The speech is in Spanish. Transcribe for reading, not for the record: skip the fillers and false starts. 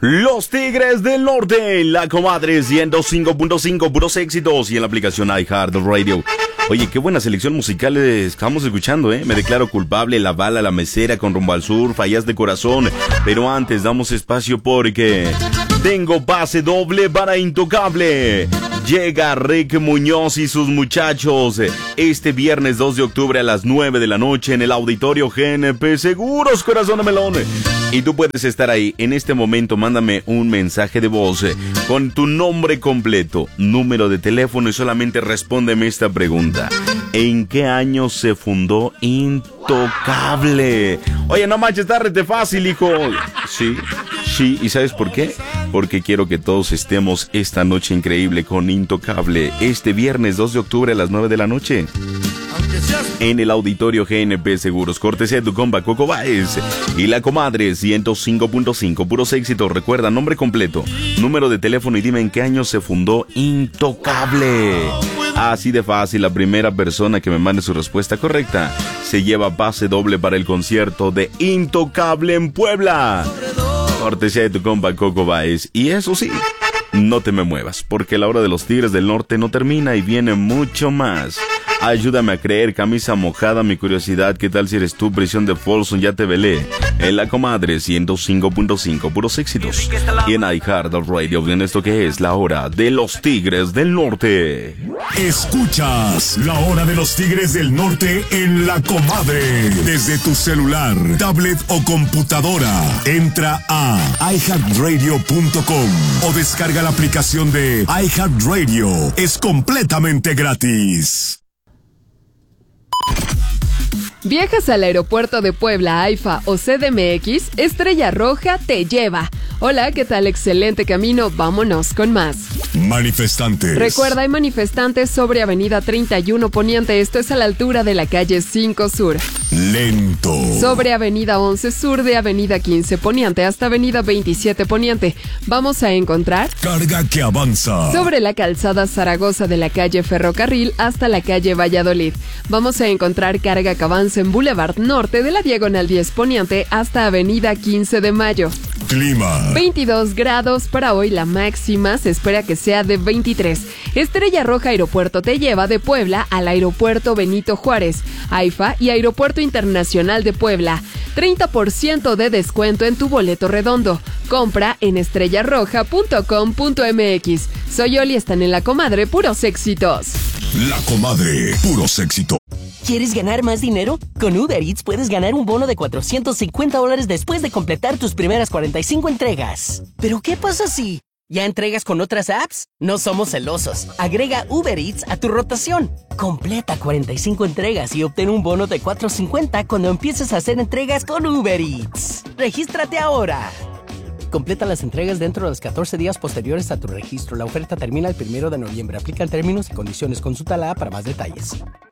Los Tigres del Norte, la comadre 105.5, puros éxitos, y en la aplicación iHeartRadio. Oye, qué buena selección musical estamos escuchando, ¿eh? Me declaro culpable, La Bala, La Mesera, Con Rumbo al Sur, Fallas de Corazón. Pero antes damos espacio porque tengo pase doble para Intocable. Llega Rick Muñoz y sus muchachos este viernes 2 de octubre a las 9 de la noche en el Auditorio GNP Seguros, corazón de melón. Y tú puedes estar ahí. En este momento mándame un mensaje de voz con tu nombre completo, número de teléfono y solamente respóndeme esta pregunta. ¿En qué año se fundó Intocable? Oye, no manches, está rete fácil, hijo. Sí, ¿y sabes por qué? Porque quiero que todos estemos esta noche increíble con Intocable este viernes 2 de octubre a las 9 de la noche. En el Auditorio GNP Seguros, cortesía de tu compa Coco Báez y la comadre 105.5, puros éxitos. Recuerda, nombre completo, número de teléfono y dime en qué año se fundó Intocable. Así de fácil, la primera persona que me mande su respuesta correcta se lleva pase doble para el concierto de Intocable en Puebla. Cortesía de tu compa Coco Báez. Y eso sí, no te me muevas, porque la hora de los Tigres del Norte no termina y viene mucho más. Ayúdame a creer, Camisa Mojada, Mi Curiosidad, ¿qué tal si eres tú? Prisión de Folsom, Ya te velé. En la comadre 105.5, puros éxitos. Y en iHeartRadio, en esto que es la hora de los Tigres del Norte. Escuchas la hora de los Tigres del Norte en la comadre. Desde tu celular, tablet o computadora. Entra a iHeartRadio.com o descarga la aplicación de iHeartRadio. Es completamente gratis. ¿Viajas al aeropuerto de Puebla, AIFA o CDMX? Estrella Roja te lleva. Hola, ¿qué tal? Excelente camino, vámonos con más. Manifestantes. Recuerda, hay manifestantes sobre Avenida 31 Poniente, esto es a la altura de la calle 5 Sur. Lento. Sobre Avenida 11 Sur de Avenida 15 Poniente hasta Avenida 27 Poniente. Vamos a encontrar carga que avanza. Sobre la calzada Zaragoza de la calle Ferrocarril hasta la calle Valladolid. Vamos a encontrar carga que avanza en Boulevard Norte de la Diagonal 10 Poniente hasta Avenida 15 de Mayo. Clima. 22 grados para hoy, la máxima se espera que sea de 23. Estrella Roja Aeropuerto te lleva de Puebla al Aeropuerto Benito Juárez, AIFA y Aeropuerto Internacional de Puebla. 30% de descuento en tu boleto redondo. Compra en estrellarroja.com.mx. Soy Oli, están en la comadre, puros éxitos. La comadre, puros éxitos. ¿Quieres ganar más dinero? Con Uber Eats puedes ganar un bono de $450 después de completar tus primeras 45 entregas. ¿Pero qué pasa si ya entregas con otras apps? No somos celosos. Agrega Uber Eats a tu rotación. Completa 45 entregas y obtén un bono de $450 cuando empieces a hacer entregas con Uber Eats. ¡Regístrate ahora! Completa las entregas dentro de los 14 días posteriores a tu registro. La oferta termina el 1 de noviembre. Aplican términos y condiciones. Consulta la app para más detalles.